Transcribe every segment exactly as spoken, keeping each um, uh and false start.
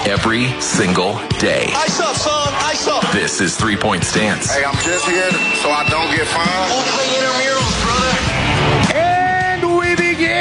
every single day. Ice up, son. Ice up. This is Three Point Stance. Hey, I'm just here so I don't get fined. All the intramurals, brother. And we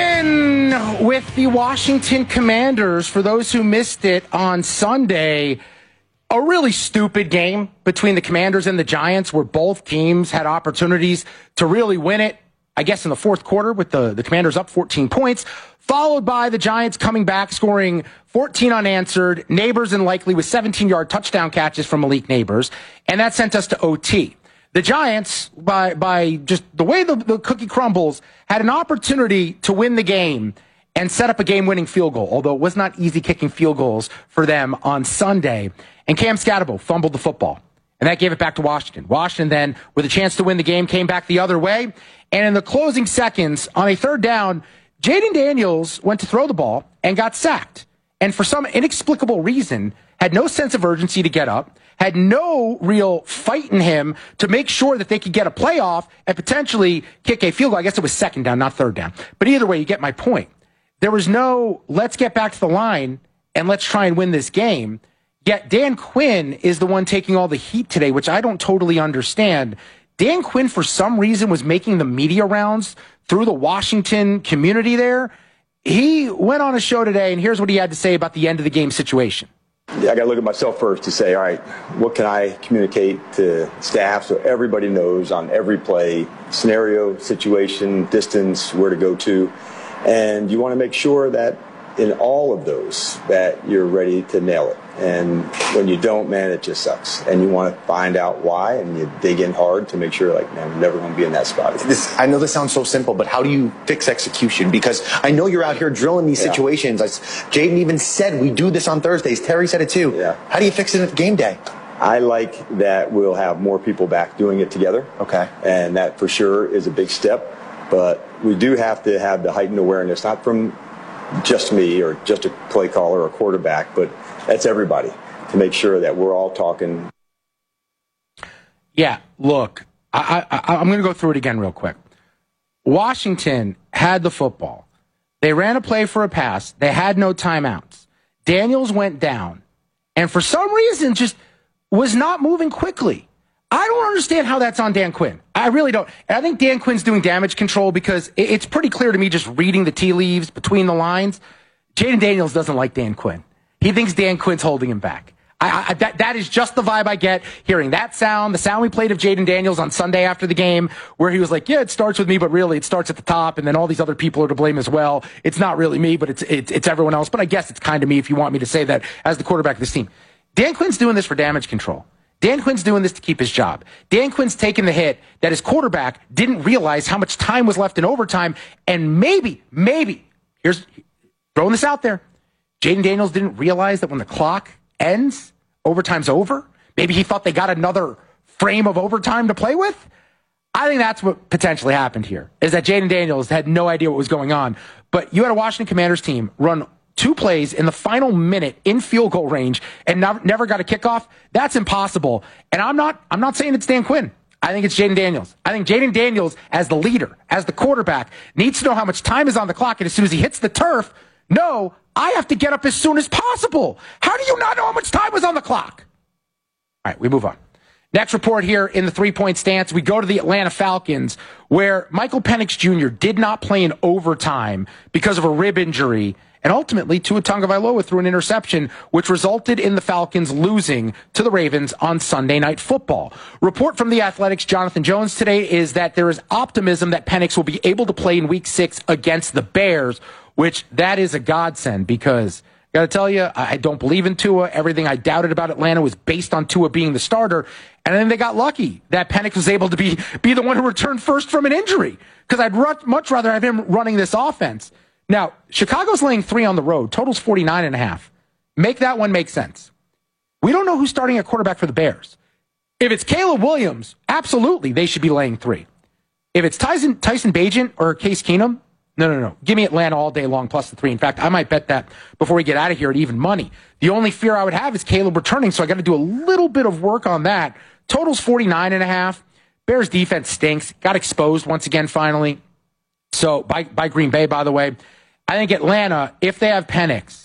begin with the Washington Commanders. For those who missed it on Sunday, a really stupid game between the Commanders and the Giants where both teams had opportunities to really win it, I guess in the fourth quarter with the, the Commanders up fourteen points, followed by the Giants coming back, scoring fourteen unanswered, Neighbors and Likely with seventeen-yard touchdown catches from Malik Neighbors, and that sent us to O T. The Giants, by by just the way the, the cookie crumbles, had an opportunity to win the game and set up a game-winning field goal, although it was not easy kicking field goals for them on Sunday. And Cam Scatterbo fumbled the football, and that gave it back to Washington. Washington then, with a chance to win the game, came back the other way. And in the closing seconds, on a third down, Jaden Daniels went to throw the ball and got sacked. And for some inexplicable reason, had no sense of urgency to get up, had no real fight in him to make sure that they could get a playoff and potentially kick a field goal. I guess it was second down, not third down. But either way, you get my point. There was no, let's get back to the line and let's try and win this game. Yet Dan Quinn is the one taking all the heat today, which I don't totally understand. Dan Quinn, for some reason, was making the media rounds through the Washington community there. He went on a show today, and here's what he had to say about the end of the game situation. Yeah, I got to look at myself first to say, all right, what can I communicate to staff so everybody knows on every play, scenario, situation, distance, where to go to. And you want to make sure that in all of those that you're ready to nail it. And when you don't, man, it just sucks. And you want to find out why, and you dig in hard to make sure, like, man, I'm never going to be in that spot. This, I know this sounds so simple, but how do you fix execution? Because I know you're out here drilling these yeah. situations. I, Jaden even said we do this on Thursdays. Terry said it too. Yeah. How do you fix it at game day? I like that we'll have more people back doing it together. Okay. And that for sure is a big step. But we do have to have the heightened awareness, not from just me or just a play caller or a quarterback, but that's everybody, to make sure that we're all talking. Yeah, look, I, I, I'm going to go through it again real quick. Washington had the football. They ran a play for a pass. They had no timeouts. Daniels went down, and for some reason just was not moving quickly. I don't understand how that's on Dan Quinn. I really don't. And I think Dan Quinn's doing damage control because it's pretty clear to me just reading the tea leaves between the lines. Jaden Daniels doesn't like Dan Quinn. He thinks Dan Quinn's holding him back. I, I, that, that is just the vibe I get hearing that sound, the sound we played of Jaden Daniels on Sunday after the game, where he was like, yeah, it starts with me, but really it starts at the top, and then all these other people are to blame as well. It's not really me, but it's, it's, it's everyone else. But I guess it's kind of me if you want me to say that as the quarterback of this team. Dan Quinn's doing this for damage control. Dan Quinn's doing this to keep his job. Dan Quinn's taking the hit that his quarterback didn't realize how much time was left in overtime, and maybe, maybe, here's throwing this out there, Jaden Daniels didn't realize that when the clock ends, overtime's over. Maybe he thought they got another frame of overtime to play with. I think that's what potentially happened here, is that Jaden Daniels had no idea what was going on. But you had a Washington Commanders team run two plays in the final minute in field goal range and never, never got a kickoff. That's impossible. And I'm not, I'm not saying it's Dan Quinn. I think it's Jaden Daniels. I think Jaden Daniels, as the leader, as the quarterback, needs to know how much time is on the clock. And as soon as he hits the turf, no, I have to get up as soon as possible. How do you not know how much time was on the clock? All right, we move on. Next report here in the three-point stance, we go to the Atlanta Falcons, where Michael Penix Junior did not play in overtime because of a rib injury, and ultimately Tua Tagovailoa threw an interception, which resulted in the Falcons losing to the Ravens on Sunday Night Football. Report from the Athletic's Jonathan Jones today is that there is optimism that Penix will be able to play in Week six against the Bears, which that is a godsend because I got to tell you, I don't believe in Tua. Everything I doubted about Atlanta was based on Tua being the starter. And then they got lucky that Penix was able to be, be the one who returned first from an injury because I'd ru- much rather have him running this offense. Now, Chicago's laying three on the road. Total's forty-nine and a half. Make that one make sense. We don't know who's starting at quarterback for the Bears. If it's Caleb Williams, absolutely, they should be laying three. If it's Tyson, Tyson Bagent or Case Keenum, no, no, no. Give me Atlanta all day long plus the three. In fact, I might bet that before we get out of here at even money. The only fear I would have is Caleb returning, so I got to do a little bit of work on that. Total's forty-nine and a half. Bears defense stinks. Got exposed once again finally. So by, by Green Bay, by the way. I think Atlanta, if they have Penix,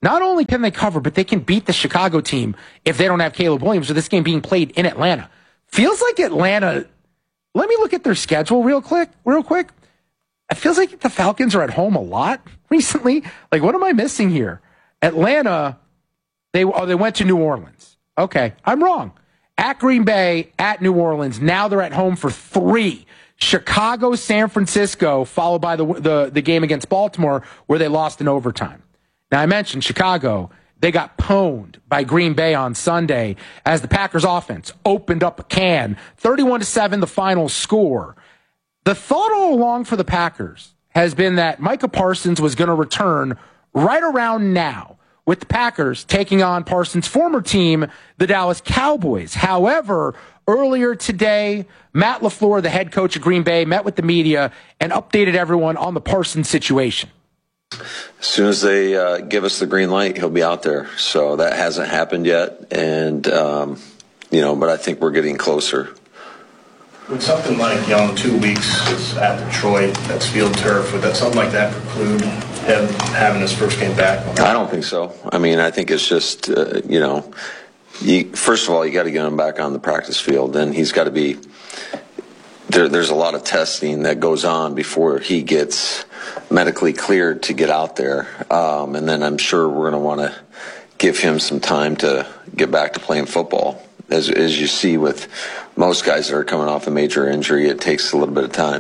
not only can they cover, but they can beat the Chicago team if they don't have Caleb Williams, with this game being played in Atlanta. Feels like Atlanta. Let me look at their schedule real quick, real quick. It feels like the Falcons are at home a lot recently. Like, what am I missing here? Atlanta, they oh, they went to New Orleans. Okay, I'm wrong. At Green Bay, at New Orleans. Now they're at home for three. Chicago, San Francisco, followed by the, the, the game against Baltimore, where they lost in overtime. Now, I mentioned Chicago. They got pwned by Green Bay on Sunday as the Packers offense opened up a can. thirty-one to seven, the final score. The thought all along for the Packers has been that Micah Parsons was going to return right around now, with the Packers taking on Parsons' former team, the Dallas Cowboys. However, earlier today, Matt LaFleur, the head coach of Green Bay, met with the media and updated everyone on the Parsons situation. As soon as they uh, give us the green light, he'll be out there. So that hasn't happened yet. And, um, you know, but I think we're getting closer. Would something like, you know, two weeks at Detroit, that's field turf, would that something like that preclude him having his first game back? I don't think so. I mean, I think it's just, uh, you know, you, first of all, you got to get him back on the practice field. Then he's got to be, there, there's a lot of testing that goes on before he gets medically cleared to get out there. Um, and then I'm sure we're going to want to give him some time to get back to playing football. As, as you see with most guys that are coming off a major injury, it takes a little bit of time.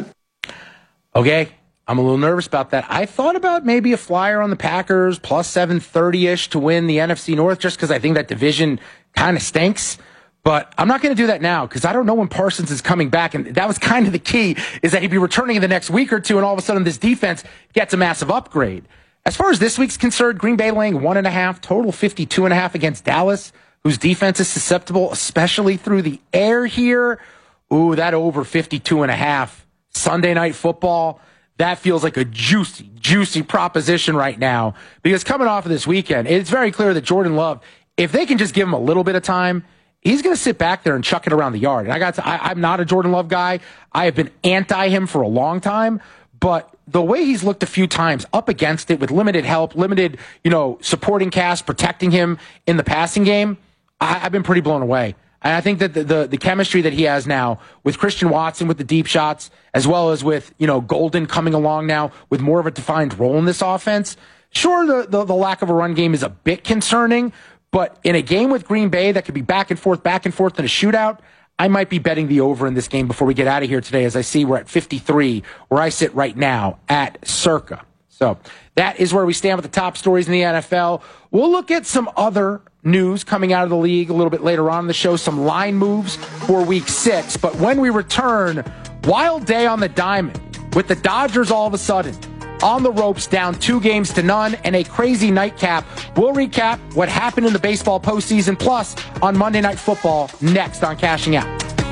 Okay, I'm a little nervous about that. I thought about maybe a flyer on the Packers, plus seven thirty-ish to win the N F C North, just because I think that division kind of stinks. But I'm not going to do that now because I don't know when Parsons is coming back. And that was kind of the key, is that he'd be returning in the next week or two, and all of a sudden this defense gets a massive upgrade. As far as this week's concerned, Green Bay laying one and a half, total fifty-two and a half against Dallas, whose defense is susceptible, especially through the air here. Ooh, that over fifty-two and a half. Sunday Night Football, that feels like a juicy, juicy proposition right now. Because coming off of this weekend, it's very clear that Jordan Love, if they can just give him a little bit of time, he's going to sit back there and chuck it around the yard. And I got to, I, I'm not a Jordan Love guy. I have been anti him for a long time. But the way he's looked a few times up against it with limited help, limited, you know, supporting cast, protecting him in the passing game, I, I've been pretty blown away. And I think that the, the the chemistry that he has now with Christian Watson with the deep shots, as well as with, you know, Golden coming along now with more of a defined role in this offense. Sure, the, the, the lack of a run game is a bit concerning, but in a game with Green Bay that could be back and forth, back and forth in a shootout, I might be betting the over in this game before we get out of here today, as I see we're at fifty-three, where I sit right now at Circa. So that is where we stand with the top stories in the N F L. We'll look at some other news coming out of the league a little bit later on in the show, some line moves for week six. But when we return, wild day on the diamond with the Dodgers all of a sudden on the ropes, down two games to none, and a crazy nightcap. We'll recap what happened in the baseball postseason, plus on Monday Night Football next on Cashing Out.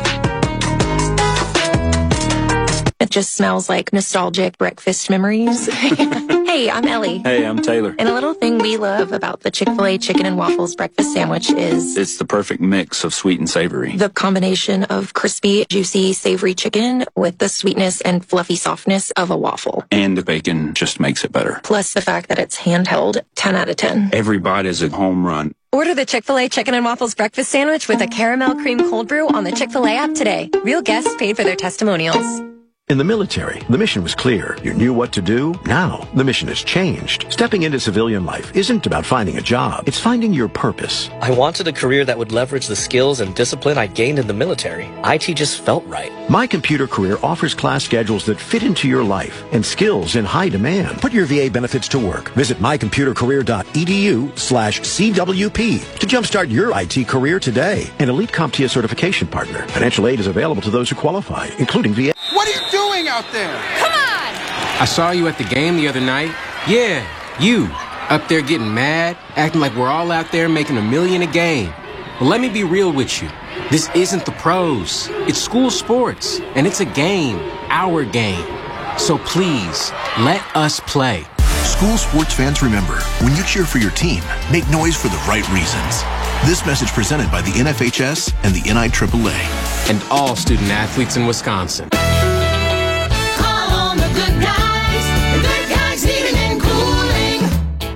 It just smells like nostalgic breakfast memories. Hey, I'm Ellie. Hey, I'm Taylor. And a little thing we love about the Chick-fil-A Chicken and Waffles breakfast sandwich is... it's the perfect mix of sweet and savory. The combination of crispy, juicy, savory chicken with the sweetness and fluffy softness of a waffle. And the bacon just makes it better. Plus the fact that it's handheld, ten out of ten. Every bite is a home run. Order the Chick-fil-A Chicken and Waffles breakfast sandwich with a caramel cream cold brew on the Chick-fil-A app today. Real guests paid for their testimonials. In the military, the mission was clear. You knew what to do. Now, the mission has changed. Stepping into civilian life isn't about finding a job. It's finding your purpose. I wanted a career that would leverage the skills and discipline I gained in the military. I T just felt right. My Computer Career offers class schedules that fit into your life and skills in high demand. Put your V A benefits to work. Visit mycomputercareer.edu slash CWP to jumpstart your I T career today. An Elite CompTIA certification partner. Financial aid is available to those who qualify, including V A. What are you doing out there? Come on! I saw you at the game the other night. Yeah, you. Up there getting mad, acting like we're all out there making a million a game. But let me be real with you. This isn't the pros. It's school sports, and it's a game, our game. So please, let us play. School sports fans, remember, when you cheer for your team, make noise for the right reasons. This message presented by the N F H S and the N I triple A. And all student athletes in Wisconsin. Call on the good guys. The good guys heating and cooling.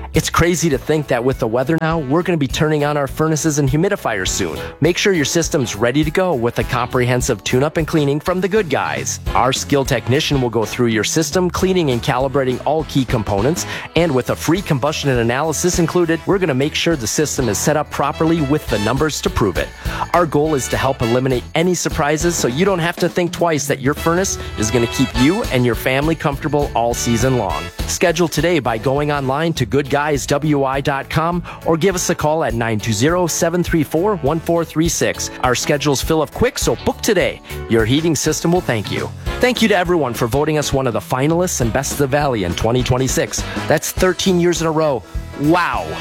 It's crazy to think that with the weather now, we're going to be turning on our furnaces and humidifiers soon. Make sure your system's ready to go with a comprehensive tune-up and cleaning from the Good Guys. Our skilled technician will go through your system, cleaning and calibrating all key components, and with a free combustion analysis included, we're going to make sure the system is set up properly with the numbers to prove it. Our goal is to help eliminate any surprises so you don't have to think twice that your furnace is going to keep you and your family comfortable all season long. Schedule today by going online to good guys w i dot com or give us a call at nine two zero, seven three four, one four three six. Our schedules fill up quick, so book today. Your heating system will thank you. Thank you to everyone for voting us one of the finalists and Best of the Valley in twenty twenty-six. That's thirteen years in a row. Wow.